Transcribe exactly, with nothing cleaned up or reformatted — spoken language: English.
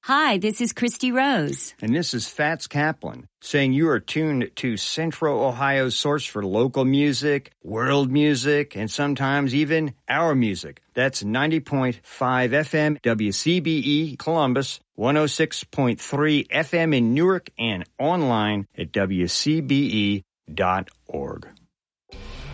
Hi, this is Christy Rose. And this is Fats Kaplan, saying you are tuned to Central Ohio's source for local music, world music, and sometimes even our music. That's ninety point five F M W C B E Columbus, one oh six point three F M in Newark, and online at W C B E dot org.